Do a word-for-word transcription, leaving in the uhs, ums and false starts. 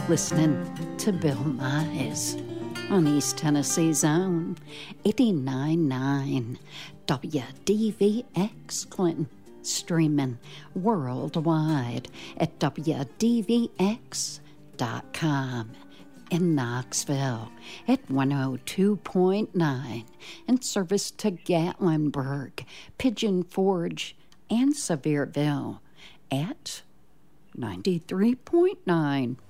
listening to Bill Mize on East Tennessee's own eighty-nine point nine W D V X Clinton, streaming worldwide at W D V X dot com. In Knoxville at one oh two point nine, and service to Gatlinburg, Pigeon Forge, and Sevierville at ninety-three point nine.